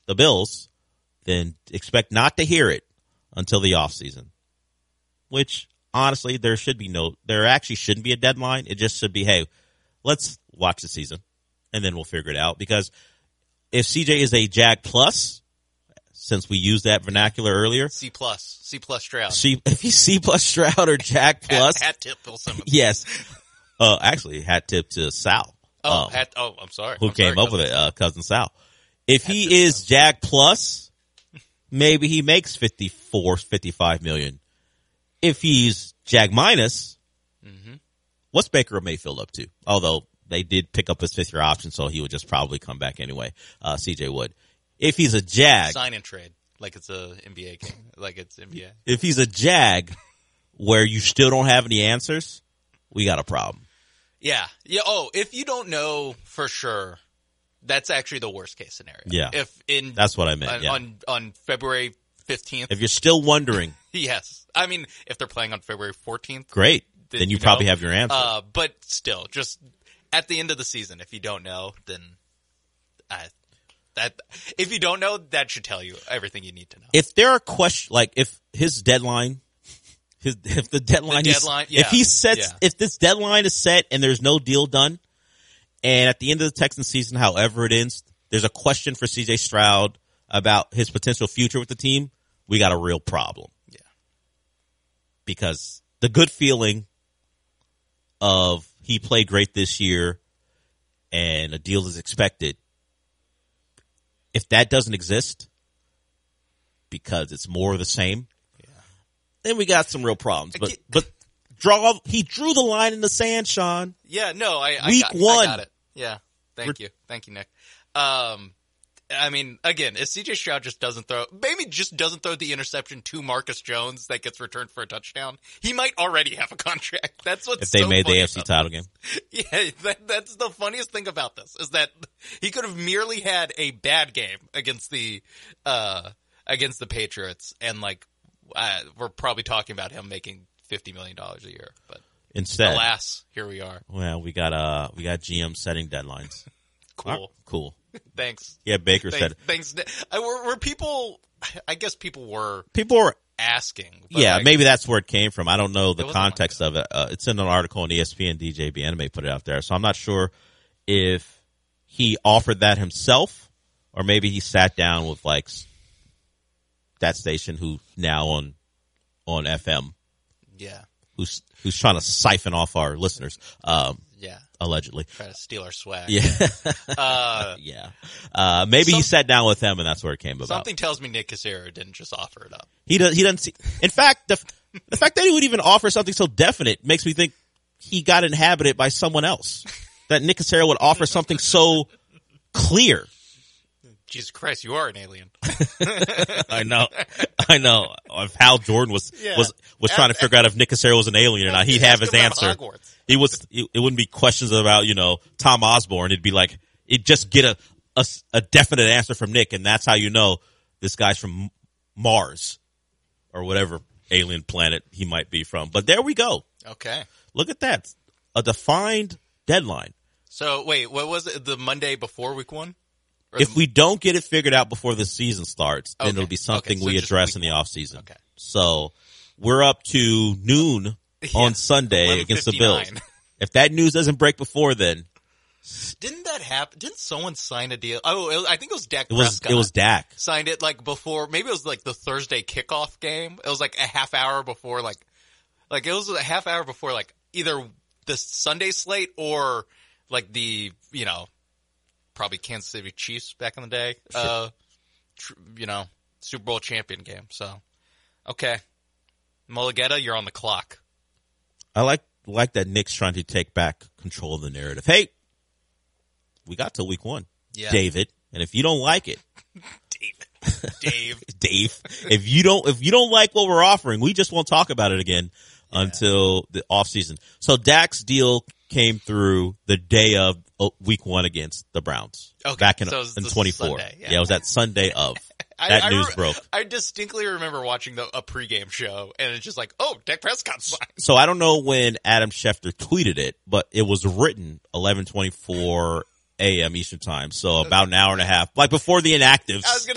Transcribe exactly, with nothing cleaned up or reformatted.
the Bills, then expect not to hear it until the offseason. Which, honestly, there should be no, there actually shouldn't be a deadline. It just should be, hey, let's watch the season, and then we'll figure it out. Because if C J is a Jag plus, since we used that vernacular earlier. C plus. C plus Stroud. C, if he's C plus Stroud or Jag plus. Hat, hat tip Bill Simmons. Yes. Uh, actually, hat tip to Sal. Oh, um, hat, oh, I'm sorry. Who I'm came sorry, up with it, uh, cousin Sal. If hat he is Sal. Jag plus, maybe he makes fifty-four, fifty-five million. If he's Jag minus, mm-hmm. what's Baker Mayfield up to? Although they did pick up his fifth year option, so he would just probably come back anyway. Uh, C J would. If he's a Jag. Sign and trade. Like it's a N B A game. Like it's N B A. If he's a Jag where you still don't have any answers, we got a problem. Yeah. Yeah. Oh, if you don't know for sure, that's actually the worst case scenario. Yeah. If in That's what I meant. on Yeah. on, on February fifteenth. If you're still wondering, Yes. I mean, if they're playing on February fourteenth. great. Then, then you, you probably know, have your answer. Uh, but still, just at the end of the season, if you don't know, then I, that if you don't know, that should tell you everything you need to know. If there are questions, like if his deadline, his if the deadline, the deadline is, yeah, if he sets, yeah. if this deadline is set and there's no deal done, and at the end of the Texans season, however it ends, there's a question for C J Stroud about his potential future with the team, we got a real problem. Yeah, because the good feeling of he played great this year and a deal is expected, if that doesn't exist because it's more of the same, yeah. then we got some real problems. But but draw he drew the line in the sand, Sean. Yeah, no, I, I Week got, one. I got it. Yeah, thank We're, you, thank you, Nick. Um, I mean, again, if C J Stroud just doesn't throw, maybe just doesn't throw the interception to Marcus Jones that gets returned for a touchdown, he might already have a contract. That's what's if they so made funny the A F C title this. game. Yeah, that, that's the funniest thing about this is that he could have merely had a bad game against the uh against the Patriots, and like uh, we're probably talking about him making fifty million dollars a year, but instead, alas, here we are. Well, we got uh we got G M setting deadlines. Cool, right, cool. Thanks. Yeah, Baker thanks, said. Thanks. Uh, were, were people? I guess people were. People were asking. Yeah, like, maybe that's where it came from. I don't know the it context like of it. Uh, it's in an article on E S P N. D J B Anime put it out there, so I'm not sure if he offered that himself or maybe he sat down with like that station who's now on on F M. Yeah. Who's who's trying to siphon off our listeners. Um, yeah. Allegedly. Try to steal our swag. Yeah. uh, yeah. Uh, maybe some, he sat down with them and that's where it came about. Something tells me Nick Cassero didn't just offer it up. He does, he doesn't see, in fact, the, the fact that he would even offer something so definite makes me think he got inhabited by someone else. That Nick Cassero would offer something so clear. Jesus Christ, you are an alien. I know. I know. If Hal Jordan was, yeah. was, was trying to figure out if Nick Cassero was an alien or not, he'd have his answer. Hogwarts. He was, it wouldn't be questions about, you know, Tom Osborne. It'd be like, it'd just get a, a, a definite answer from Nick. And that's how you know this guy's from Mars or whatever alien planet he might be from. But there we go. Okay. Look at that. A defined deadline. So wait, what was it? The Monday before week one? Or if the... we don't get it figured out before the season starts, then okay. it'll be something okay. so we address in the one. off season. Okay. So we're up to noon yeah. on Sunday against the Bills. If that news doesn't break before then. Didn't that happen? Didn't someone sign a deal? Oh, it was, I think it was Dak it was, Prescott. It was Dak. Signed it like before, maybe it was like the Thursday kickoff game. It was like a half hour before like, like it was a half hour before like either the Sunday slate or like the, you know, probably Kansas City Chiefs back in the day, sure. uh, tr- you know, Super Bowl champion game. So, okay. Mulugeta, you're on the clock. I like, like that Nick's trying to take back control of the narrative. Hey, we got to week one, yeah. David. And if you don't like it, Dave, Dave, Dave, if you don't, if you don't like what we're offering, we just won't talk about it again yeah. until the off season. So Dak's deal came through the day of week one against the Browns. Okay. Back in, so in twenty-four. Sunday, yeah. yeah, it was that Sunday of. That I, I news re- broke. I distinctly remember watching the, a pregame show, and it's just like, oh, Dak Prescott signed. So I don't know when Adam Schefter tweeted it, but it was written eleven twenty-four a.m. Eastern time, so about an hour and a half, like before the inactives. I was gonna